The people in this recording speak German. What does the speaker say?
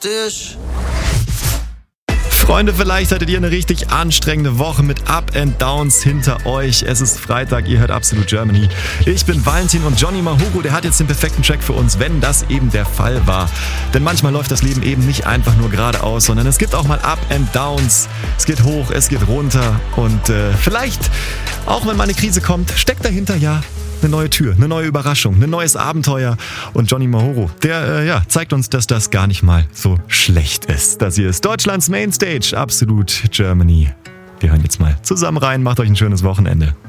dich. Freunde, vielleicht hattet ihr eine richtig anstrengende Woche mit Up and Downs hinter euch. Es ist Freitag, ihr hört Absolute Germany. Ich bin Valentin und Johnny Mahuro, der hat jetzt den perfekten Track für uns, wenn das eben der Fall war. Denn manchmal läuft das Leben eben nicht einfach nur geradeaus, sondern es gibt auch mal Up and Downs. Es geht hoch, es geht runter und vielleicht, auch wenn mal eine Krise kommt, steckt dahinter ja eine neue Tür, eine neue Überraschung, ein neues Abenteuer. Und Johnny Mahuro, der zeigt uns, dass das gar nicht mal so schlecht ist. Das hier ist Deutschlands Mainstage, Absolute Germany. Wir hören jetzt mal zusammen rein, macht euch ein schönes Wochenende.